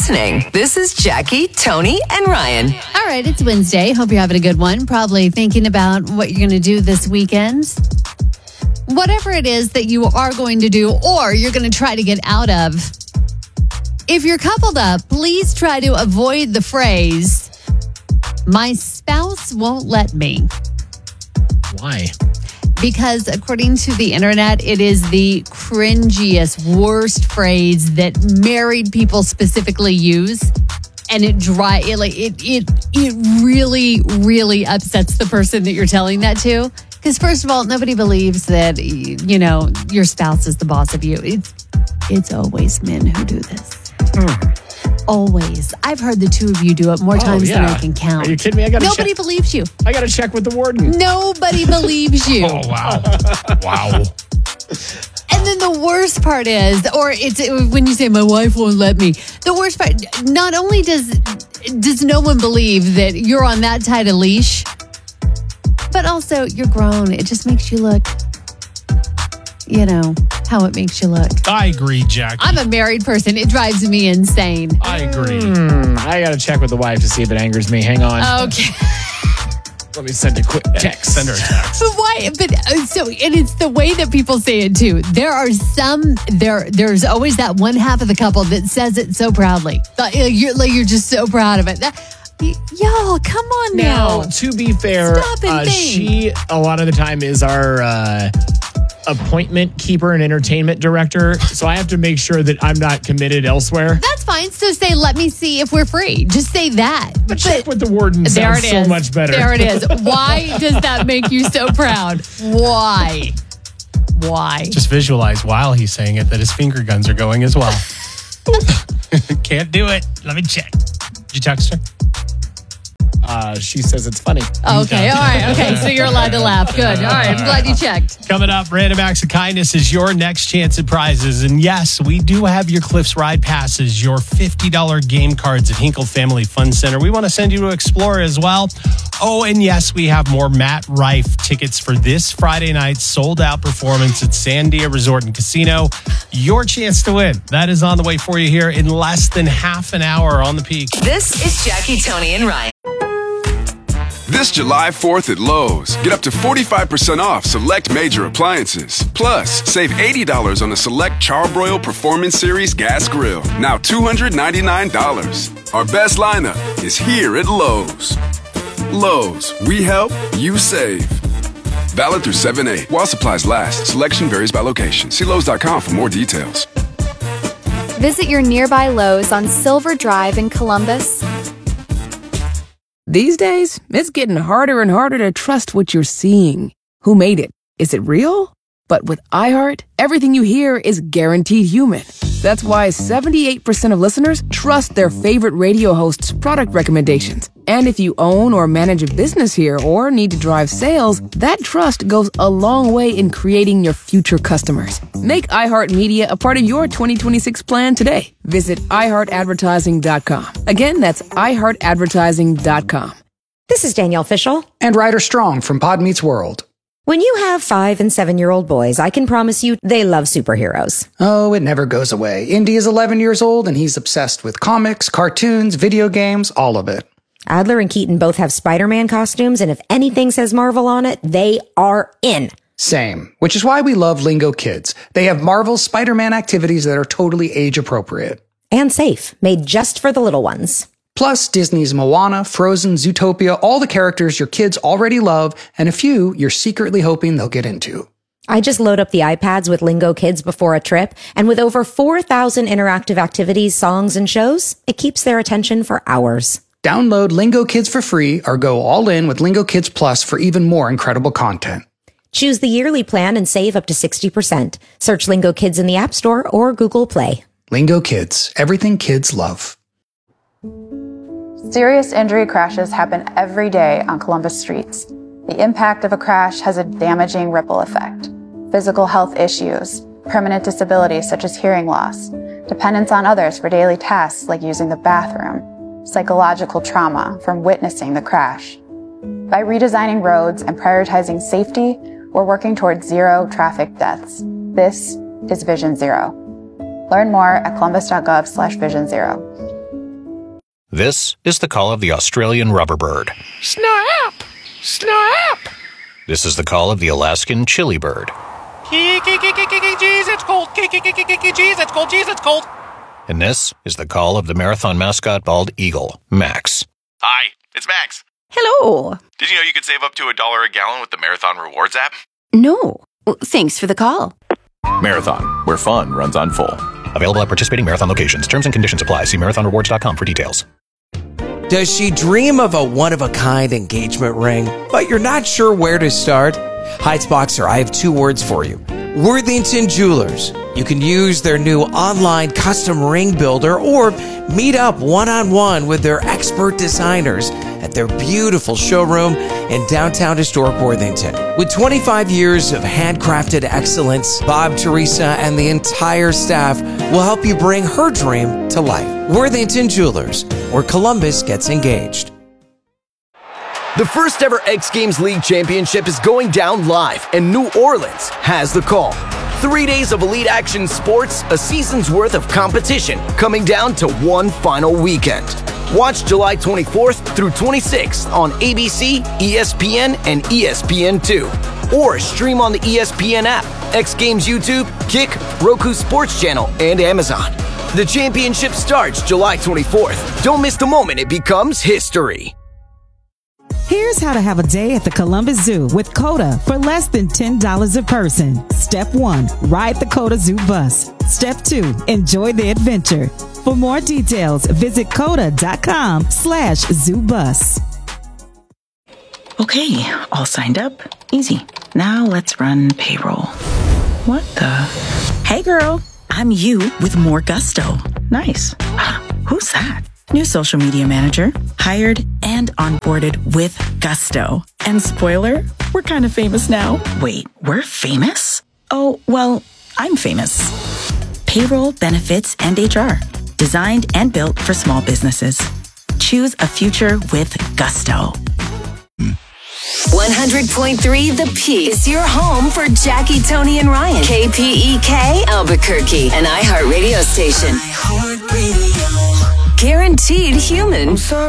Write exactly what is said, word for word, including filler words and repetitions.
listening. This is Jackie, Tony, and Ryan. All right, it's Wednesday. Hope you're having a good one. Probably thinking about what you're going to do this weekend. Whatever it is that you are going to do or you're going to try to get out of. If you're coupled up, please try to avoid the phrase, my spouse won't let me. Why? Because according to the internet, it is the cringiest, worst phrase that married people specifically use. And it dry it like it it it really, really upsets the person that you're telling that to. Because first of all, nobody believes that, you know, your spouse is the boss of you. It's it's always men who do this. Mm. Always. I've heard the two of you do it more oh, times yeah. than I can count. Are you kidding me? I gotta Nobody check. believes you. I got to check with the warden. Nobody believes you. Oh, wow. Wow. And then the worst part is, or it's when you say, my wife won't let me. The worst part, not only does does no one believe that you're on that tight a leash, but also you're grown. It just makes you look, you know, how it makes you look. I agree, Jackie. I'm a married person. It drives me insane. I agree. Mm, I got to check with the wife to see if it angers me. Hang on. Okay. Let me send a quick text. Send her a text. But why? But uh, so, and it's the way that people say it too. There are some. There, there's always that one half of the couple that says it so proudly. Like, you're, like you're just so proud of it. That, y'all, come on now. Now, to be fair, Stop and uh, think. she a lot of the time is our uh, appointment keeper and entertainment director. So I have to make sure that I'm not committed elsewhere. That's fine. So say, let me see if we're free. Just say that. But check with the warden there sounds it so is. much better. There it is. Why does that make you so proud? Why? Why? Just visualize while he's saying it that his finger guns are going as well. Can't do it. Let me check. Did you text her? Uh, she says it's funny. Okay, all right. Okay, so you're allowed to laugh. Good. All right, I'm glad you checked. Coming up, Random Acts of Kindness is your next chance at prizes. And yes, we do have your Cliffs Ride passes, your fifty dollars game cards at Hinkle Family Fun Center. We want to send you to explore as well. Oh, and yes, we have more Matt Rife tickets for this Friday night's sold-out performance at Sandia Resort and Casino. Your chance to win. That is on the way for you here in less than half an hour on The Peak. This is Jackie, Tony, and Ryan. This July fourth at Lowe's, get up to forty-five percent off select major appliances. Plus, save eighty dollars on the select Charbroil Performance Series gas grill, now two hundred ninety-nine dollars. Our best lineup is here at Lowe's. Lowe's, we help, you save. Valid through seven eight. While supplies last, selection varies by location. See Lowe's dot com for more details. Visit your nearby Lowe's on Silver Drive in Columbus. These days, it's getting harder and harder to trust what you're seeing. Who made it? Is it real? But with iHeart, everything you hear is guaranteed human. That's why seventy-eight percent of listeners trust their favorite radio hosts' product recommendations. And if you own or manage a business here or need to drive sales, that trust goes a long way in creating your future customers. Make iHeartMedia a part of your twenty twenty-six plan today. Visit i heart advertising dot com. Again, that's i heart advertising dot com. This is Danielle Fishel. And Ryder Strong from Pod Meets World. When you have five and seven-year-old boys, I can promise you they love superheroes. Oh, it never goes away. Indy is eleven years old, and he's obsessed with comics, cartoons, video games, all of it. Adler and Keaton both have Spider-Man costumes, and if anything says Marvel on it, they are in. Same, which is why we love Lingo Kids. They have Marvel's Spider-Man activities that are totally age-appropriate. And safe, made just for the little ones. Plus, Disney's Moana, Frozen, Zootopia, all the characters your kids already love, and a few you're secretly hoping they'll get into. I just load up the iPads with Lingo Kids before a trip, and with over four thousand interactive activities, songs, and shows, it keeps their attention for hours. Download Lingo Kids for free or go all in with Lingo Kids Plus for even more incredible content. Choose the yearly plan and save up to sixty percent. Search Lingo Kids in the App Store or Google Play. Lingo Kids, everything kids love. Serious injury crashes happen every day on Columbus streets. The impact of a crash has a damaging ripple effect. Physical health issues, permanent disabilities such as hearing loss, dependence on others for daily tasks like using the bathroom, psychological trauma from witnessing the crash. By redesigning roads and prioritizing safety, we're working towards zero traffic deaths. This is Vision Zero. Learn more at columbus dot gov slash vision zero. This is the call of the Australian rubber bird. Snap! Snap! This is the call of the Alaskan chili bird. Jeez, it's cold. Jeez, it's cold. Jeez, it's cold. And this is the call of the marathon mascot bald eagle, Max. Hi, it's Max. Hello. Did you know you could save up to a dollar a gallon with the Marathon Rewards app? No. Well, thanks for the call. Marathon, where fun runs on full. Available at participating Marathon locations. Terms and conditions apply. See marathon rewards dot com for details. Does she dream of a one-of-a-kind engagement ring, but you're not sure where to start? Heights Boxer, I have two words for you. Worthington Jewelers. You can use their new online custom ring builder or meet up one-on-one with their expert designers at their beautiful showroom in downtown historic Worthington. With twenty-five years of handcrafted excellence, Bob, Teresa, and the entire staff will help you bring her dream to life. Worthington Jewelers, where Columbus gets engaged. The first ever X Games League Championship is going down live, and New Orleans has the call. Three days of elite action sports, a season's worth of competition, coming down to one final weekend. Watch July twenty-fourth through twenty-sixth on A B C, E S P N, and E S P N two. Or stream on the E S P N app, X Games YouTube, Kick, Roku Sports Channel, and Amazon. The championship starts July twenty-fourth. Don't miss the moment it becomes history. Here's how to have a day at the Columbus Zoo with COTA for less than ten dollars a person. Step one, ride the COTA Zoo bus. Step two, enjoy the adventure. For more details, visit coda.com slash zoo bus. Okay, all signed up. Easy. Now let's run payroll. What the? Hey girl, I'm you with more gusto. Nice. Who's that? New social media manager, hired and onboarded with gusto. And spoiler, we're kind of famous now. Wait, we're famous? Oh, well, I'm famous. Payroll, benefits, and H R. Designed and built for small businesses. Choose a future with gusto. one hundred point three The Peak is your home for Jackie, Tony, and Ryan. K P E K, Albuquerque, an iHeartRadio station. Guaranteed human.